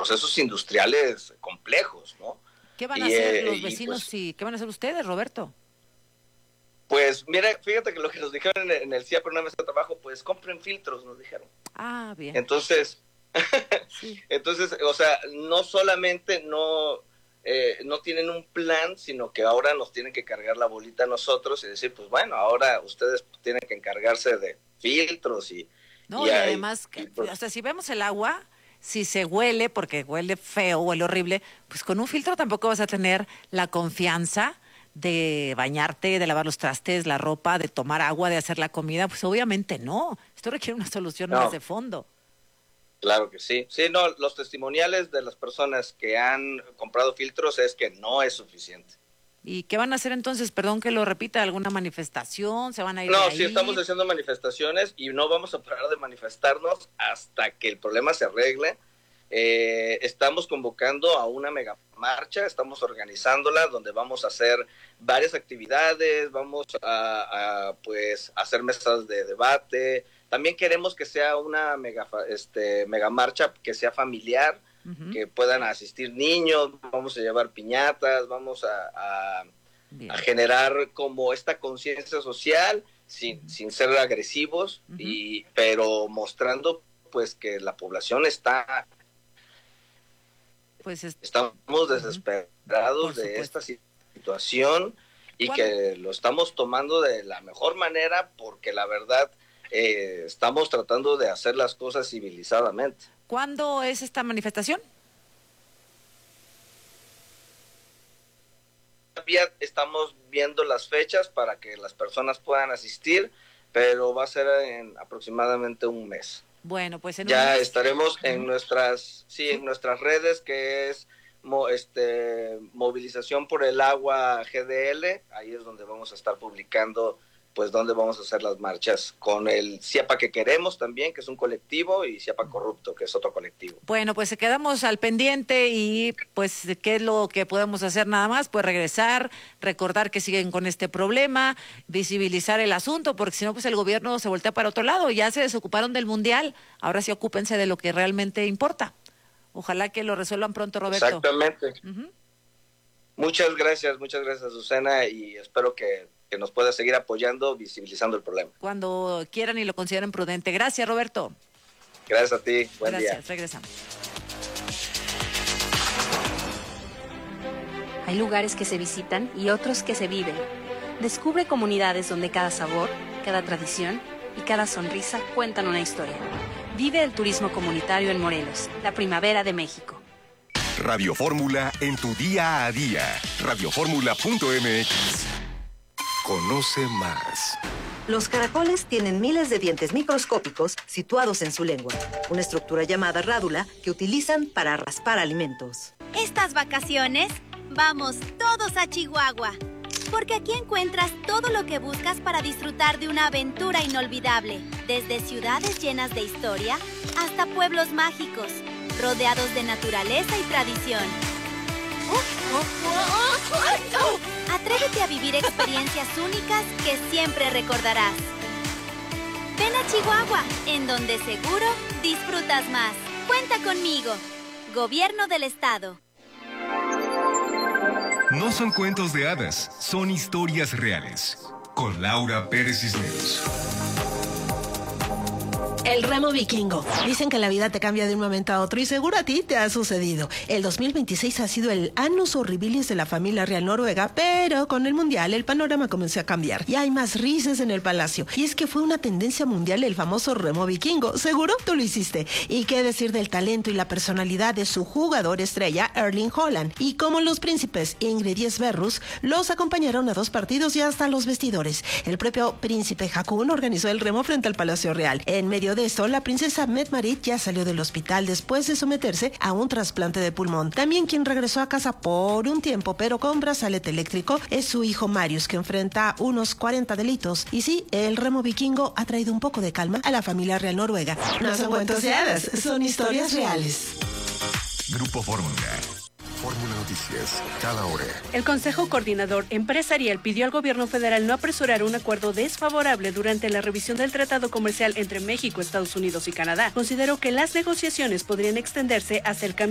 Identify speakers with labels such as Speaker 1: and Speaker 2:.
Speaker 1: procesos industriales complejos, ¿no?
Speaker 2: ¿Qué van a hacer los vecinos y qué van a hacer ustedes, Roberto?
Speaker 1: Pues mira, fíjate que lo que nos dijeron en el CIAP, en una mesa de trabajo, pues compren filtros, nos dijeron.
Speaker 2: Ah, bien.
Speaker 1: Entonces,
Speaker 2: sí.
Speaker 1: Entonces, o sea, no solamente no tienen un plan, sino que ahora nos tienen que cargar la bolita a nosotros y decir, pues bueno, ahora ustedes tienen que encargarse de filtros y
Speaker 2: además, o sea, si vemos el agua, si se huele, porque huele feo, huele horrible, pues con un filtro tampoco vas a tener la confianza de bañarte, de lavar los trastes, la ropa, de tomar agua, de hacer la comida. Pues obviamente no. Esto requiere una solución más de fondo.
Speaker 1: Claro que sí. Sí, no, los testimoniales de las personas que han comprado filtros es que no es suficiente.
Speaker 2: ¿Y qué van a hacer entonces? Perdón que lo repita, ¿alguna manifestación? ¿Se van a ir
Speaker 1: No,
Speaker 2: de ahí?
Speaker 1: sí estamos haciendo manifestaciones y no vamos a parar de manifestarnos hasta que el problema se arregle. Estamos convocando a una mega marcha, estamos organizándola, donde vamos a hacer varias actividades, vamos a hacer mesas de debate. También queremos que sea una mega marcha que sea familiar, que puedan asistir niños, vamos a llevar piñatas, vamos a generar como esta conciencia social sin ser agresivos, pero mostrando pues que la población está... estamos desesperados de esta situación y que lo estamos tomando de la mejor manera porque la verdad estamos tratando de hacer las cosas civilizadamente.
Speaker 2: ¿Cuándo es esta manifestación?
Speaker 1: Todavía estamos viendo las fechas para que las personas puedan asistir, pero va a ser en aproximadamente un mes.
Speaker 2: Bueno, pues
Speaker 1: ya estaremos en nuestras redes, que es Movilización por el Agua GDL. Ahí es donde vamos a estar publicando pues dónde vamos a hacer las marchas, con el CIAPA que queremos también, que es un colectivo, y CIAPA Corrupto, que es otro colectivo.
Speaker 2: Bueno, pues quedamos al pendiente y pues qué es lo que podemos hacer nada más, pues regresar, recordar que siguen con este problema, visibilizar el asunto, porque si no, pues el gobierno se voltea para otro lado, ya se desocuparon del mundial, ahora sí ocúpense de lo que realmente importa. Ojalá que lo resuelvan pronto, Roberto.
Speaker 1: Exactamente. Muchas gracias, Susana, y espero que nos pueda seguir apoyando, visibilizando el problema.
Speaker 2: Cuando quieran y lo consideren prudente. Gracias, Roberto.
Speaker 1: Gracias a ti. Buen día.
Speaker 2: Gracias, regresamos.
Speaker 3: Hay lugares que se visitan y otros que se viven. Descubre comunidades donde cada sabor, cada tradición y cada sonrisa cuentan una historia. Vive el turismo comunitario en Morelos, la primavera de México.
Speaker 4: Radio Fórmula en tu día a día. Radioformula.mx. Conoce más.
Speaker 5: Los caracoles tienen miles de dientes microscópicos situados en su lengua, una estructura llamada rádula que utilizan para raspar alimentos.
Speaker 6: Estas vacaciones, vamos todos a Chihuahua, porque aquí encuentras todo lo que buscas para disfrutar de una aventura inolvidable, desde ciudades llenas de historia hasta pueblos mágicos, rodeados de naturaleza y tradición. Atrévete a vivir experiencias únicas que siempre recordarás. Ven a Chihuahua, en donde seguro disfrutas más. Cuenta conmigo. Gobierno del Estado.
Speaker 4: No son cuentos de hadas, son historias reales. Con Laura Pérez Cisneros.
Speaker 7: El remo vikingo. Dicen que la vida te cambia de un momento a otro y seguro a ti te ha sucedido. El 2026 ha sido el annus horribilis de la familia real noruega, pero con el mundial el panorama comenzó a cambiar y hay más risas en el palacio. Y es que fue una tendencia mundial el famoso remo vikingo. Seguro tú lo hiciste. Y qué decir del talento y la personalidad de su jugador estrella, Erling Haaland. Y como los príncipes Ingrid y Sverrus los acompañaron a 2 partidos y hasta los vestidores. El propio príncipe Haakon organizó el remo frente al Palacio Real. En medio de esto, la princesa Mette-Marit ya salió del hospital después de someterse a un trasplante de pulmón. También quien regresó a casa por un tiempo, pero con brazalete eléctrico, es su hijo Marius, que enfrenta unos 40 delitos. Y sí, el remo vikingo ha traído un poco de calma a la familia real noruega. No son cuentos de hadas, son historias reales.
Speaker 4: Grupo Fórmula. Fórmula Noticias, cada hora.
Speaker 3: El Consejo Coordinador Empresarial pidió al gobierno federal no apresurar un acuerdo desfavorable durante la revisión del Tratado Comercial entre México, Estados Unidos y Canadá. Consideró que las negociaciones podrían extenderse hacia el cambio